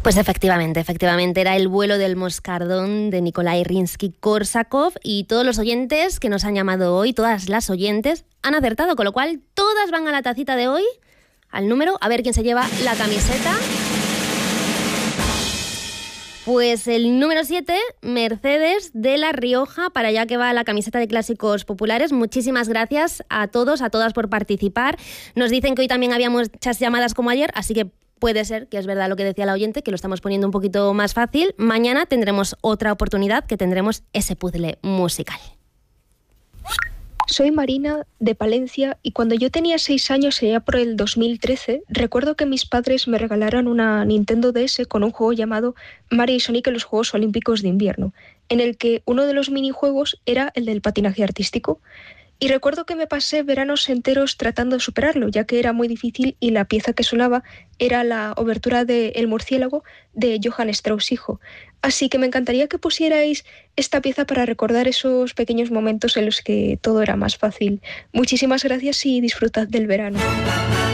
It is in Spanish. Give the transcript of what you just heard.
Pues efectivamente, era El vuelo del moscardón de Nikolai Rimski-Korsakov, y todos los oyentes que nos han llamado hoy, todas las oyentes, han acertado, con lo cual todas van a la tacita de hoy, al número, a ver quién se lleva la camiseta. Pues el número 7, Mercedes de La Rioja, para allá que va la camiseta de Clásicos Populares. Muchísimas gracias a todos, a todas por participar. Nos dicen que hoy también había muchas llamadas como ayer, así que puede ser que es verdad lo que decía la oyente, que lo estamos poniendo un poquito más fácil. Mañana tendremos otra oportunidad, que tendremos ese puzzle musical. Soy Marina, de Palencia, y cuando yo tenía 6 años, allá por el 2013, recuerdo que mis padres me regalaron una Nintendo DS con un juego llamado Mario y Sonic en los Juegos Olímpicos de Invierno, en el que uno de los minijuegos era el del patinaje artístico. Y recuerdo que me pasé veranos enteros tratando de superarlo, ya que era muy difícil y la pieza que sonaba era la obertura de El murciélago de Johann Strauss hijo. Así que me encantaría que pusierais esta pieza para recordar esos pequeños momentos en los que todo era más fácil. Muchísimas gracias y disfrutad del verano.